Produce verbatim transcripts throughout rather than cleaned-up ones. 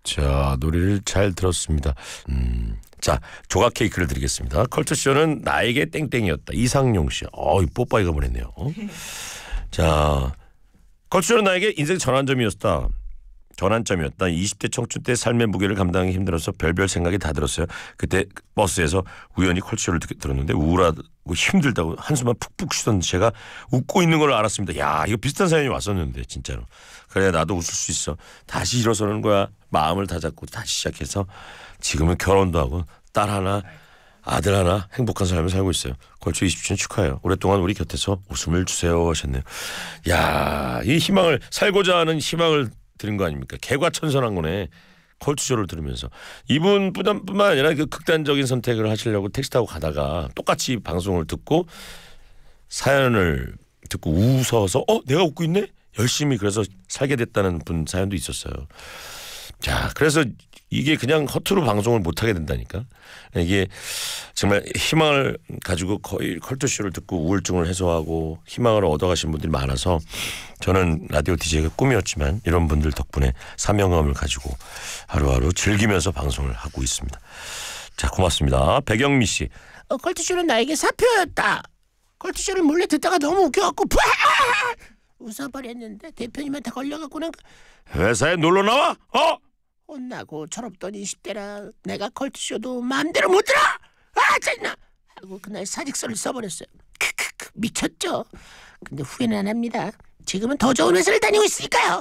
자, 노래를 잘 들었습니다. 음, 자, 조각 케이크를 드리겠습니다. 컬투쇼는 나에게 땡땡이었다. 이상용 씨. 어이, 뽀빠이가 보냈네요. 자, 컬투쇼는 나에게 인생 전환점이었다. 전환점이었다. 이십 대 청춘 때 삶의 무게를 감당하기 힘들어서 별별 생각이 다 들었어요. 그때 버스에서 우연히 컬투쇼를 들었는데 우울하고 힘들다고 한숨만 푹푹 쉬던 제가 웃고 있는 걸 알았습니다. 야, 이거 비슷한 사연이 왔었는데 진짜로. 그래, 나도 웃을 수 있어. 다시 일어서는 거야. 마음을 다잡고 다시 시작해서 지금은 결혼도 하고 딸 하나 아들 하나 행복한 삶을 살고 있어요. 컬투 이십 주년 축하해요. 오랫동안 우리 곁에서 웃음을 주세요 하셨네요. 야, 이 희망을 살고자 하는 희망을 드린 거 아닙니까? 개과천선한 거네. 컬투쇼를 들으면서 이분 뿐만 아니라 그 극단적인 선택을 하시려고 택시 타고 가다가 똑같이 방송을 듣고 사연을 듣고 웃어서 어 내가 웃고 있네? 열심히 그래서 살게 됐다는 분 사연도 있었어요. 자, 그래서 이게 그냥 허투루 방송을 못하게 된다니까. 이게 정말 희망을 가지고 거의 컬투쇼를 듣고 우울증을 해소하고 희망을 얻어가신 분들이 많아서 저는 라디오 디제이가 꿈이었지만 이런 분들 덕분에 사명감을 가지고 하루하루 즐기면서 방송을 하고 있습니다. 자, 고맙습니다. 백영미 씨. 어, 컬투쇼는 나에게 사표였다. 컬투쇼를 몰래 듣다가 너무 웃겨갖고 푸아! 웃어버렸는데 대표님한테 걸려갖고는 회사에 놀러 나와? 어? 혼나고 철없던 이십 대라 내가 컬투쇼도 마음대로 못 들어. 아 짜증나 하고 그날 사직서를 써버렸어요. 크크크 미쳤죠. 근데 후회는 안 합니다. 지금은 더 좋은 회사를 다니고 있으니까요.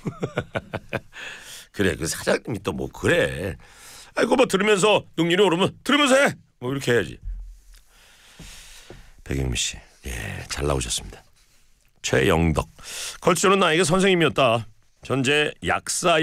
그래, 그 사장님이 또 뭐 그래. 아이고 뭐 들으면서 능률이 오르면 들으면서 해. 뭐 이렇게 해야지. 백영미 씨, 예, 잘 나오셨습니다. 최영덕. 컬투쇼는 나에게 선생님이었다. 현재 약사